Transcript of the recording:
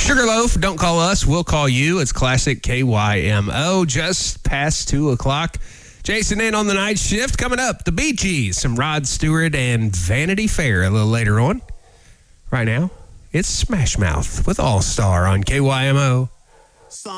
Sugarloaf, Don't Call Us, We'll Call You. It's classic KYMO, just past 2 o'clock. Jason in on the night shift. Coming up, the Bee Gees, some Rod Stewart and Vanity Fair a little later on. Right now, it's Smash Mouth with All Star on KYMO.